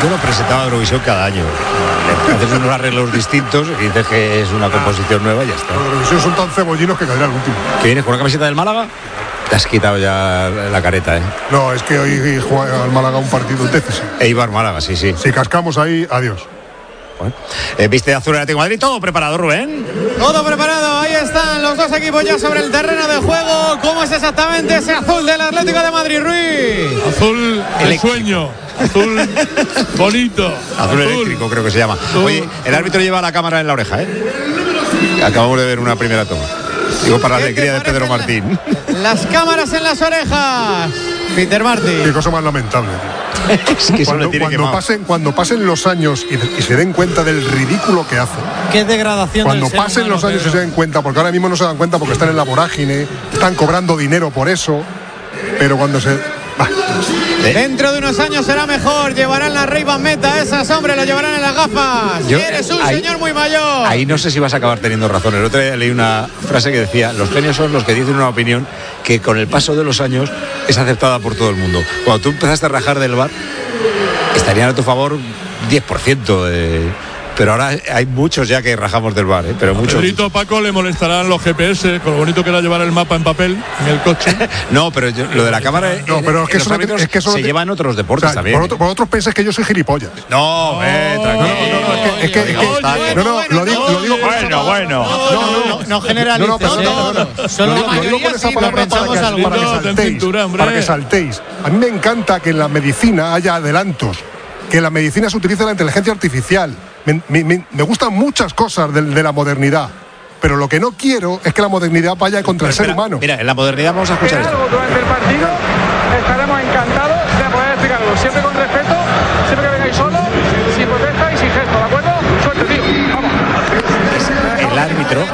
Yo lo presentaba a Eurovisión cada año. Haces unos arreglos distintos y dices que es una composición nueva y ya está. Los Eurovisión son tan cebollinos que caerá el último. ¿Que vienes con una camiseta del Málaga? Te has quitado ya la careta, ¿eh? No, es que hoy juega al Málaga un partido TCS. Eibar Málaga, sí. Si cascamos ahí, adiós. Bueno. ¿Viste azul el Atlético de Madrid? ¿Todo preparado, Rubén? Todo preparado, ahí están los dos equipos ya sobre el terreno de juego. ¿Cómo es exactamente ese azul del Atlético de Madrid, Ruiz? Azul de sueño, azul bonito. Azul eléctrico creo que se llama. Oye, el árbitro lleva la cámara en la oreja, ¿eh? Acabamos de ver una primera toma. Digo, para la alegría de Pedro Martín. Las cámaras en las orejas. Peter Martín. Qué cosa más lamentable. Es que cuando pasen los años y se den cuenta del ridículo que hacen. Qué degradación. Cuando pasen los años y se den cuenta, porque ahora mismo no se dan cuenta porque están en la vorágine, están cobrando dinero por eso, pero cuando se... Dentro de unos años será mejor. Llevarán la Ray-Ban Meta, esas, hombre, lo llevarán en las gafas. Eres un señor muy mayor. Ahí no sé si vas a acabar teniendo razón. El otro día leí una frase que decía: los genios son los que dicen una opinión que con el paso de los años es aceptada por todo el mundo. Cuando tú empezaste a rajar del VAR, estarían a tu favor 10%. Pero ahora hay muchos ya que rajamos del VAR, pero muchos. Pedrito Paco le molestarán los GPS, con lo bonito que era llevar el mapa en papel en el coche. No, pero lo de la cámara. No, pero es que eso se lleva en otros deportes, o sea, también. Por otros pensáis que yo soy gilipollas. No, tranquilo. Lo digo. Bueno. No generalices. Solo la mayoría con esa palabra para que saltéis. A mí me encanta que en la medicina haya adelantos, que en la medicina se utilice la inteligencia artificial. Me gustan muchas cosas de la modernidad, pero lo que no quiero es que la modernidad vaya contra el ser humano. Mira, en la modernidad vamos a escuchar esto. Durante el partido estaremos encantados de poder explicarlo, siempre con respeto, siempre que vengáis solo, sin protesta y sin gesto, ¿de acuerdo? Suerte, tío, vamos. El árbitro.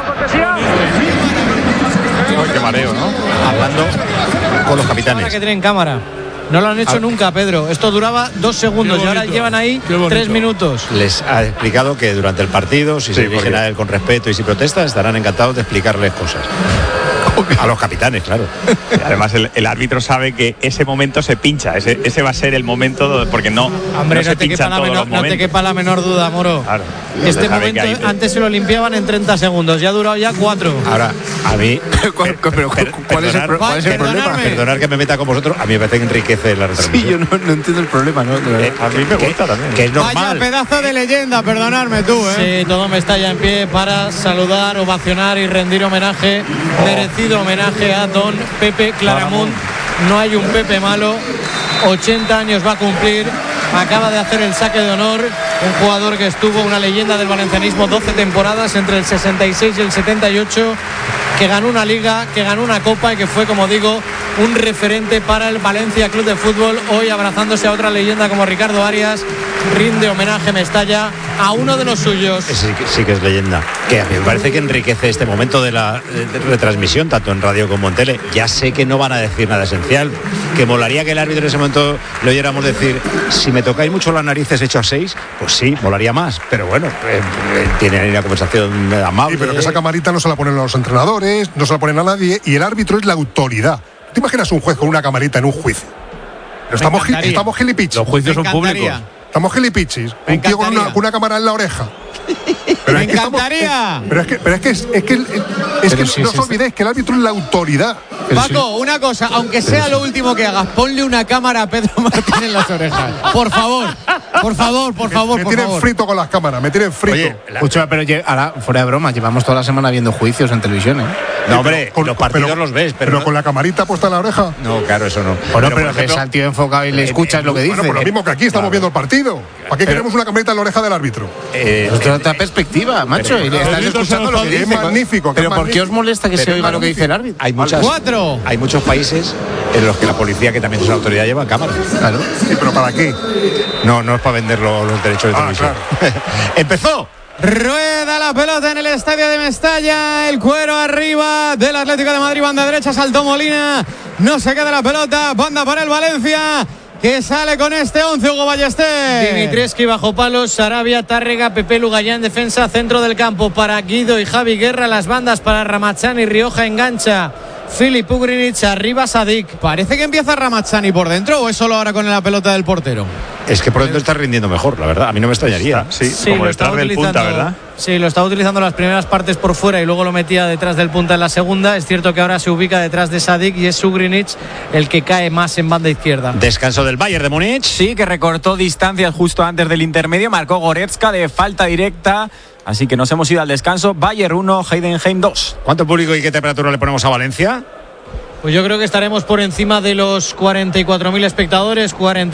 Qué mareo, ¿no? Hablando con los capitanes. Que tienen cámara. No lo han hecho nunca, Pedro. Esto duraba 2 segundos y ahora llevan ahí 3 minutos. Les ha explicado que durante el partido, si se dirigen a él con respeto y si protesta, estarán encantados de explicarles cosas. A los capitanes, claro. Además, el árbitro sabe que ese momento se pincha. Ese va a ser el momento, porque no se pincha todos los momentos. No te quepa la menor duda, Moro. Claro. Este momento antes se lo limpiaban en 30 segundos. Ya ha durado ya 4. Ahora, a mí... ¿Cuál es el problema? Perdonar que me meta con vosotros. A mí me parece que enriquece la retransmisión. Sí, yo no entiendo el problema, ¿no? A mí me gusta también. Que es normal. Vaya pedazo de leyenda, perdonadme tú, ¿eh? Sí, todo me está ya en pie para saludar, ovacionar y rendir homenaje, merecido homenaje a don Pepe Claramunt. No hay un Pepe malo. 80 años va a cumplir. Acaba de hacer el saque de honor. Un jugador que estuvo, una leyenda del valencianismo, 12 temporadas entre el 66 y el 78, que ganó una liga, que ganó una copa y que fue, como digo, un referente para el Valencia Club de Fútbol. Hoy, abrazándose a otra leyenda como Ricardo Arias, rinde homenaje Mestalla a uno de los suyos. Sí que es leyenda. Que a mí me parece que enriquece este momento de la retransmisión, tanto en radio como en tele. Ya sé que no van a decir nada esencial, que molaría que el árbitro en ese momento le oyéramos decir: si me tocáis mucho las narices hecho a 6, pues sí, molaría más. Pero bueno, tiene ahí una conversación amable. Sí, pero que esa camarita no se la ponen a los entrenadores, no se la ponen a nadie, y el árbitro es la autoridad. ¿Te imaginas un juez con una camarita en un juicio? Estamos gilipichis. Los juicios son públicos. Estamos gilipichis. Un tío con una cámara en la oreja. Me encantaría. Pero es que no os olvidéis que el árbitro es la autoridad. Paco, una cosa, aunque sea lo último que hagas, ponle una cámara a Pedro Martín en las orejas. Por favor. Me tienen frito con las cámaras, me tienen frito. Oye, escucha, pero ahora, fuera de broma, llevamos toda la semana viendo juicios en televisión, ¿eh? No, hombre, los partidos los ves, pero con la camarita puesta en la oreja. No, claro, eso no. Bueno, pero ves al tío enfocado y le escuchas lo que dice. Bueno, pues lo mismo que aquí estamos viendo el partido. ¿Para qué queremos una camarita en la oreja del árbitro? Otra perspectiva, macho, y le estás escuchando lo que dice. Es magnífico. Pero ¿por qué os molesta que se oiga lo que dice el árbitro? Hay muchos países en los que la policía, que también es una autoridad, lleva cámaras. Claro. Sí, pero ¿para qué? No es para vender los derechos de televisión. Claro. ¡Empezó! Rueda la pelota en el estadio de Mestalla. El cuero arriba del Atlético de Madrid. Banda derecha, saltó Molina. No se queda la pelota. Banda para el Valencia, que sale con este 11, Hugo Ballester. Dimitrescu bajo palos, Sarabia, Tárrega, Pepe Lugayán en defensa, centro del campo para Guido y Javi Guerra, las bandas para Ramazzani, Rioja engancha, Filip Ugrinic, arriba Sadik. Parece que empieza Ramazzani por dentro, ¿o es solo ahora con la pelota del portero? Es que por dentro está rindiendo mejor, la verdad. A mí no me extrañaría. Sí, como detrás del punta, ¿verdad? Sí, lo estaba utilizando las primeras partes por fuera y luego lo metía detrás del punta en la segunda. Es cierto que ahora se ubica detrás de Sadik y es Sugrinic el que cae más en banda izquierda. Descanso del Bayern de Múnich. Sí, que recortó distancias justo antes del intermedio. Marcó Goretzka de falta directa. Así que nos hemos ido al descanso. Bayern 1, Heidenheim 2. ¿Cuánto público y qué temperatura le ponemos a Valencia? Pues yo creo que estaremos por encima de los 44.000 espectadores,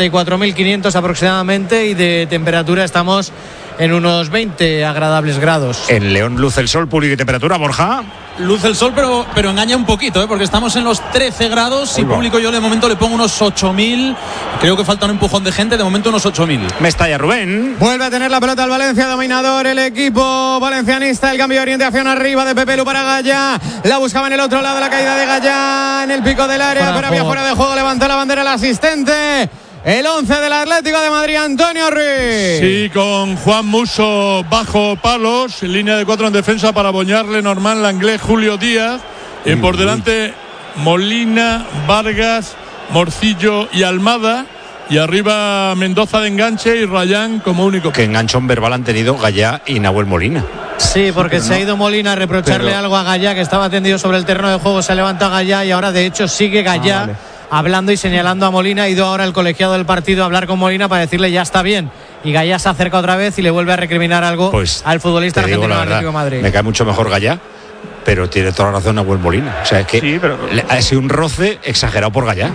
44.500 aproximadamente, y de temperatura estamos en unos 20 agradables grados. En León luce el sol, público y temperatura, Borja. Luce el sol, pero engaña un poquito, porque estamos en los 13 grados y público yo de momento le pongo unos 8.000. Creo que falta un empujón de gente, de momento unos 8.000. Mestalla, Rubén. Vuelve a tener la pelota el Valencia, dominador el equipo valencianista. El cambio de orientación arriba de Pepe Lu para Gallá. La buscaba en el otro lado, la caída de Gallá en el pico del área, pero había fuera de juego. Levantó la bandera el asistente. El 11 del Atlético de Madrid, Antonio Ruiz. Sí, con Juan Musso bajo palos, línea de 4 en defensa para Boñarle, Normán, Langlés, Julio Díaz. Y por delante Molina, Vargas, Morcillo y Almada. Y arriba Mendoza de enganche y Rayán como único. Que enganchón verbal han tenido Gallá y Nahuel Molina. Sí, porque se ha ido Molina a reprocharle algo a Gallá, que estaba tendido sobre el terreno de juego. Se levanta Gallá y ahora de hecho sigue Gallá hablando y señalando a Molina. Ha ido ahora el colegiado del partido a hablar con Molina para decirle ya está bien. Y Gallá se acerca otra vez y le vuelve a recriminar algo al futbolista argentino del Atlético de Madrid. Me cae mucho mejor Gallá, pero tiene toda la razón Nahuel Molina. O sea, es que sí, ha sido un roce exagerado por Gallá.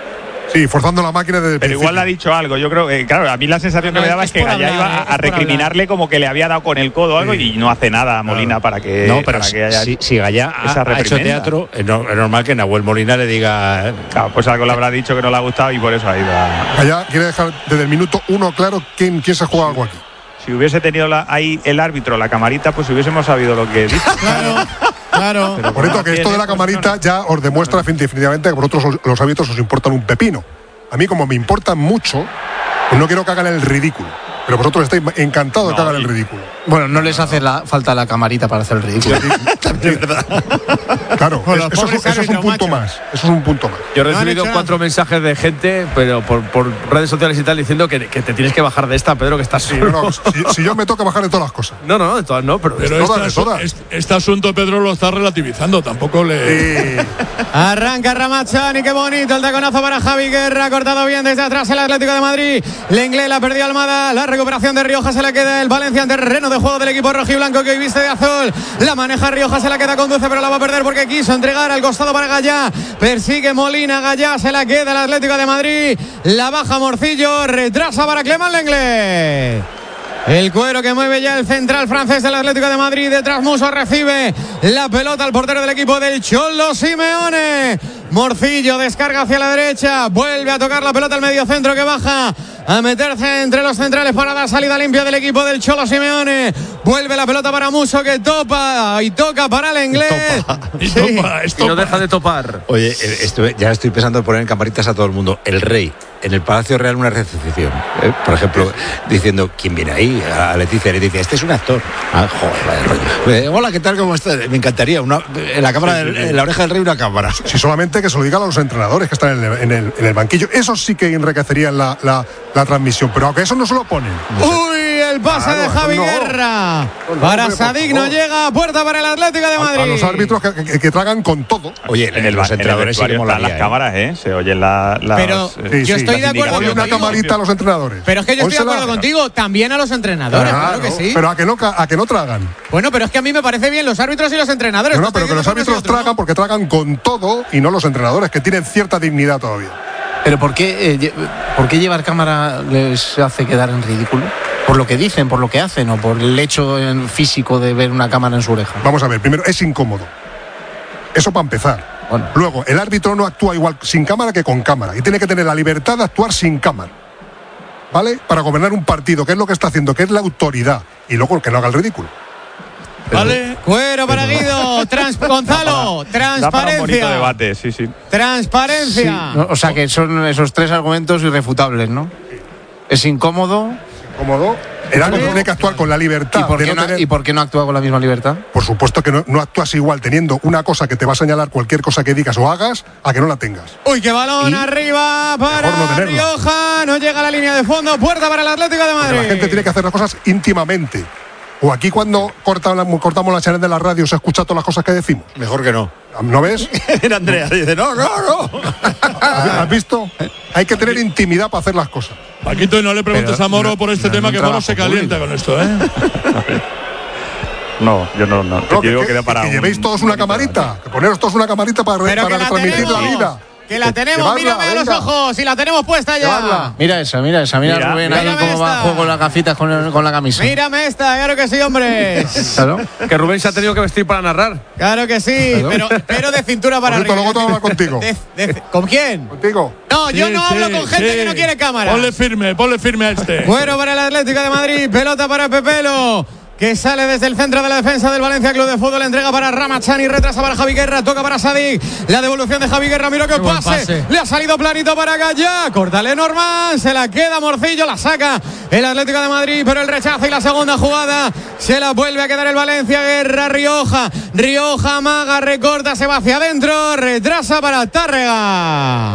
Sí, forzando la máquina desde el Pero principio. igual le ha dicho algo. Yo creo que, claro, a mí la sensación que me daba es que Gallá iba a recriminarle como que le había dado con el codo o algo y no hace nada a Molina para que. No, pero para que haya si Gallá ha hecho teatro, es normal que Nahuel Molina le diga. Claro, pues algo le habrá dicho que no le ha gustado y por eso ha ido a. Gallá quiere dejar desde el minuto 1 claro quién se juega algo aquí. Si hubiese tenido ahí el árbitro, la camarita, pues hubiésemos sabido lo que dice. Claro. Por eso que esto de la camarita ya os demuestra definitivamente que vosotros los árbitros os importan un pepino. A mí, como me importan mucho, pues no quiero que hagan el ridículo. Pero vosotros estáis encantados de que hagan el ridículo. Bueno, no les hace falta la camarita para hacer el ridículo. Claro, eso es un punto más. Eso es un punto más. Yo he recibido 4 mensajes de gente, pero por redes sociales y tal, diciendo que te tienes que bajar de esta, Pedro, que estás solo. No, si yo me toca bajar de todas las cosas. No, de todas no, pero este asunto Pedro lo está relativizando, tampoco le. Arranca Ramachani, qué bonito el taconazo para Javi Guerra, cortado bien desde atrás el Atlético de Madrid. Lenglet la perdió Almada, la recuperación de Rioja se la queda el Valencia en terreno de juego del equipo rojiblanco que hoy viste de azul. La maneja Rioja, se la queda, conduce, pero la va a perder porque quiso entregar al costado para Gallá. Persigue Molina, Gallá se la queda el Atlético de Madrid. La baja Morcillo, retrasa para Clément Lenglet. El cuero que mueve ya el central francés del Atlético de Madrid. Detrás Musso recibe la pelota al portero del equipo del Cholo Simeone. Morcillo descarga hacia la derecha. Vuelve a tocar la pelota al medio centro que baja a meterse entre los centrales para dar salida limpia del equipo del Cholo Simeone. Vuelve la pelota para Musso que topa y toca para Lenglet. Y no deja de topar. Oye, ya estoy pensando en poner en camaritas a todo el mundo. El Rey, en el Palacio Real, una recepción. Por ejemplo, diciendo, ¿quién viene ahí? A Leticia, este es un actor. Joder, hola, ¿qué tal? ¿Cómo estás? Me encantaría en la cámara, en la oreja del Rey, una cámara. Si solamente que se lo digan a los entrenadores que están en el banquillo. Eso sí que enriquecerían la transmisión, pero aunque eso no se lo ponen. Uy, el pase de Javi Guerra. Para Sadik no llega, puerta para el Atlético de Madrid. A los árbitros que tragan con todo. Oye, los entrenadores están las cámaras, se oyen las. Pero yo estoy de acuerdo. Ponle una camarita a los entrenadores. Pero es que yo estoy de acuerdo contigo, también a los entrenadores, claro que sí. Pero a que no tragan. Bueno, pero es que a mí me parece bien los árbitros y los entrenadores. No, pero que los árbitros tragan porque tragan con todo y no los entrenadores, que tienen cierta dignidad todavía. Pero ¿por qué llevar cámara les hace quedar en ridículo? ¿Por lo que dicen, por lo que hacen o por el hecho físico de ver una cámara en su oreja? Vamos a ver, primero, es incómodo. Eso para empezar. Bueno. Luego, el árbitro no actúa igual sin cámara que con cámara y tiene que tener la libertad de actuar sin cámara, ¿vale? Para gobernar un partido, que es lo que está haciendo, que es la autoridad, y luego que no haga el ridículo. Vale. Cuero para Guido. Gonzalo. Transparencia. Da para un bonito debate, sí. Transparencia. Sí, o sea que son esos 3 argumentos irrefutables, ¿no? Es incómodo. Cómodo. El árbitro tiene que actuar con la libertad. ¿Y por qué no actúa con la misma libertad? Por supuesto que no actúas igual teniendo una cosa que te va a señalar cualquier cosa que digas o hagas a que no la tengas. Uy, qué balón arriba para Rioja. No llega a la línea de fondo. Puerta para el Atlético de Madrid. Porque la gente tiene que hacer las cosas íntimamente. O aquí cuando cortamos la channel de la radio se escucha todas las cosas que decimos. Mejor que no. ¿No ves? Era Andrea, dice, no. ¿Has visto? Hay que tener intimidad para hacer las cosas. Paquito, y no le preguntes a Moro por este tema, que Moro se calienta con esto, ¿eh? No, yo no. Te digo que da para que llevéis todos una camarita. Que poneros todos una camarita para retransmitir la vida. Que la tenemos, mírame a los ojos, y la tenemos puesta ya. Llevarla. Mira Rubén ahí cómo va a juego con las gafitas con la camisa. Mírame esta, claro que sí, hombre. Claro, que Rubén se ha tenido que vestir para narrar. Claro que sí, pero de cintura para arriba. Luego te voy a hablar contigo. ¿Con quién? Contigo. No, yo no hablo con gente que no quiere cámara. Ponle firme a este. Bueno para el Atlético de Madrid, pelota para Pepelo, que sale desde el centro de la defensa del Valencia Club de Fútbol. Entrega para Ramachani, retrasa para Javi Guerra, toca para Sadik. La devolución de Javi Guerra, mira qué pase. Le ha salido planito para Gallá. Córtale Norman, se la queda Morcillo, la saca el Atlético de Madrid, pero el rechazo y la segunda jugada se la vuelve a quedar el Valencia. Guerra, Rioja amaga, recorta, se va hacia adentro, retrasa para Tárrega.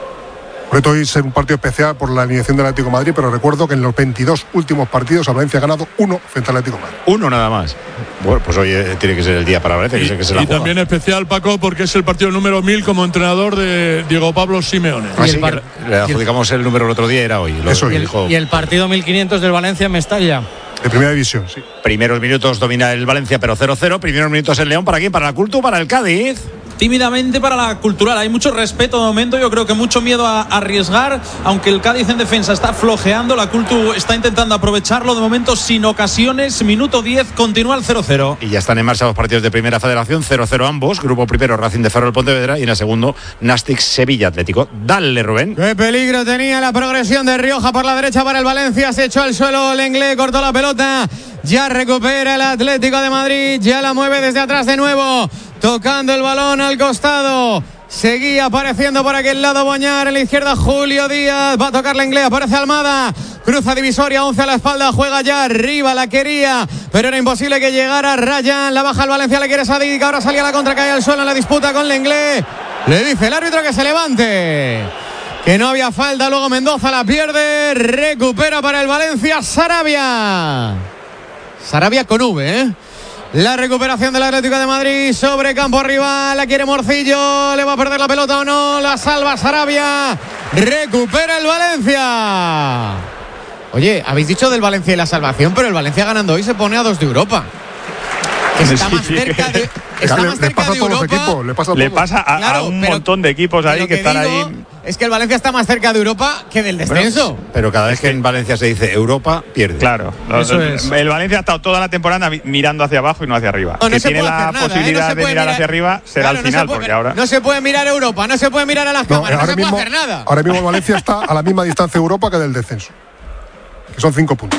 Hoy es un partido especial por la alineación del Atlético de Madrid, pero recuerdo que en los 22 últimos partidos el Valencia ha ganado 1 frente al Atlético de Madrid. 1 nada más. Bueno, pues hoy tiene que ser el día para Valencia, que sé que se la juega. Y también especial, Paco, porque es el partido número 1000 como entrenador de Diego Pablo Simeone. Así que le adjudicamos el número el otro día, era hoy. Y el partido 1500 del Valencia en Mestalla. De primera división, sí. Primeros minutos domina el Valencia, pero 0-0. Primeros minutos el León. ¿Para quién? ¿Para la Cultu? ¿Para el Cádiz? Tímidamente para la Cultural. Hay mucho respeto de momento, yo creo que mucho miedo a arriesgar, aunque el Cádiz en defensa está flojeando, la Cultu está intentando aprovecharlo de momento sin ocasiones. Minuto 10, continúa el 0-0. Y ya están en marcha los partidos de Primera Federación, 0-0 ambos. Grupo primero, Racing de Ferrol Pontevedra, y en el segundo, Nàstic Sevilla Atlético. Dale, Rubén. Qué peligro tenía la progresión de Rioja por la derecha para el Valencia. Se echó al suelo Lenglet, cortó la pelota. Ya recupera el Atlético de Madrid, ya la mueve desde atrás de nuevo, tocando el balón al costado. Seguía apareciendo por aquel lado Boñar, en la izquierda Julio Díaz, va a tocar Lenglet, aparece Almada, cruza divisoria, 11 a la espalda, juega ya arriba, la quería, pero era imposible que llegara. Ryan, la baja el Valencia, le quiere Sadik, ahora salía a la contra, cae al suelo en la disputa con Lenglet. Le dice el árbitro que se levante, que no había falta, luego Mendoza la pierde, recupera para el Valencia Sarabia con V, ¿eh? La recuperación del Atlético de Madrid sobre campo rival, la quiere Morcillo, le va a perder la pelota o no, la salva Sarabia, recupera el Valencia. Oye, habéis dicho del Valencia y la salvación, pero el Valencia ganando hoy se pone a 2 de Europa. Que está más cerca de, le pasa a un montón de equipos ahí que están ahí. Es que el Valencia está más cerca de Europa que del descenso. Pero cada vez que en Valencia se dice Europa, pierde. Claro. El Valencia ha estado toda la temporada mirando hacia abajo y no hacia arriba. No, que se tiene la posibilidad de mirar hacia arriba será al final, porque ahora no se puede mirar Europa, no se puede mirar a las cámaras, no se puede hacer nada. Ahora mismo Valencia está a la misma distancia de Europa que del descenso, que son 5 puntos.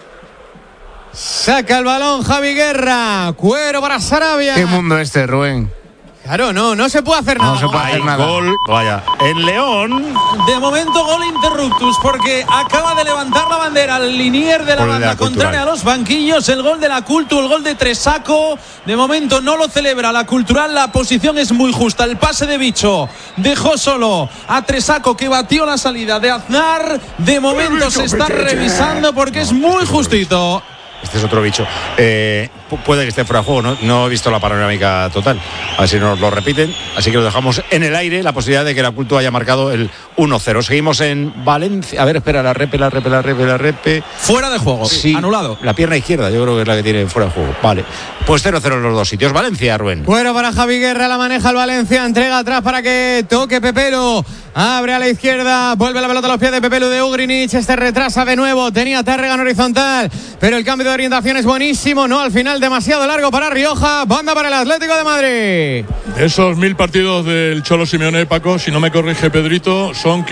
Saca el balón Javi Guerra, cuero para Sarabia. ¿Qué mundo este, Rubén? Claro, no se puede hacer nada. No se puede hacer nada. Gol, vaya. El León. De momento gol interruptus, porque acaba de levantar la bandera al linier de la banda contraria a los banquillos. El gol de la Cultu, el gol de Tresaco. De momento no lo celebra la Cultural. La posición es muy justa. El pase de Bicho dejó solo a Tresaco, que batió la salida de Aznar. De momento se está revisando porque es muy justito. Este es otro bicho. Puede que esté fuera de juego, no he visto la panorámica total. A ver si nos lo repiten. Así que lo dejamos en el aire, la posibilidad de que la Cultu haya marcado el 1-0. Seguimos en Valencia. A ver, espera, la repe. Fuera de juego, sí, anulado. La pierna izquierda, yo creo que es la que tiene fuera de juego. Vale. Pues 0-0 en los dos sitios. Valencia, Rubén. Bueno, para Javi Guerra, la maneja el Valencia. Entrega atrás para que toque Pepelo. Abre a la izquierda, vuelve la pelota a los pies de Pepelu de Ugrinic. Este retrasa de nuevo, tenía Tárrega en horizontal, pero el cambio de orientación es buenísimo. No, al final demasiado largo para Rioja. Banda para el Atlético de Madrid. Esos 1000 partidos del Cholo Simeone, Paco, si no me corrige Pedrito, son